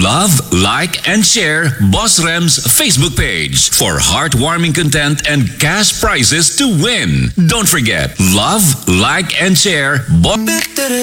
Love, like, and share Boss Rem's Facebook page for heartwarming content and cash prizes to win. Don't forget, love, like, and share Boss